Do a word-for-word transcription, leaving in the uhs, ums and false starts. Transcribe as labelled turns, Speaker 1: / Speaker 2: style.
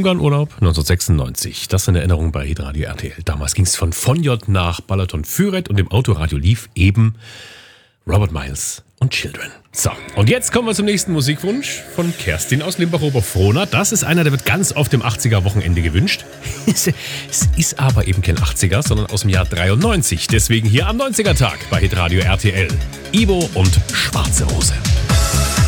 Speaker 1: Ungarn-Urlaub neunzehnhundertsechsundneunzig. Das in Erinnerung bei Hitradio R T L. Damals ging es von Fonjot nach Balaton-Füret und im Autoradio lief eben Robert Miles und Children. So, und jetzt kommen wir zum nächsten Musikwunsch von Kerstin aus Limbach-Oberfrohna. Das ist einer, der wird ganz oft im achtziger-Wochenende gewünscht. Es ist aber eben kein achtziger, sondern aus dem Jahr dreiundneunzig. Deswegen hier am neunziger-Tag bei Hitradio R T L. Ivo und Schwarze Rose.